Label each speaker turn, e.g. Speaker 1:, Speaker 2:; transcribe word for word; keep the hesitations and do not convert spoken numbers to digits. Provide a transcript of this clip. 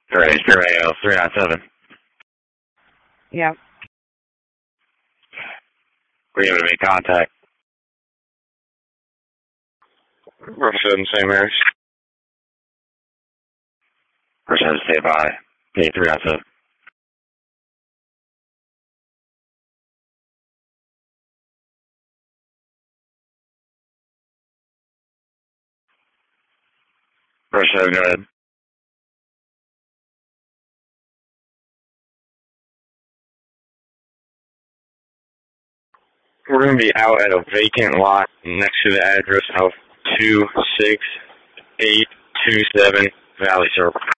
Speaker 1: Ready, Stereo three nine seven.
Speaker 2: Yeah.
Speaker 1: Were you able to make contact?
Speaker 3: Roger seven, Saint Mary's.
Speaker 1: Roger seven, stay by. P three nine seven. Roger seven, go ahead.
Speaker 3: We're going to be out at a vacant lot next to the address of two six eight two seven Valley Circle.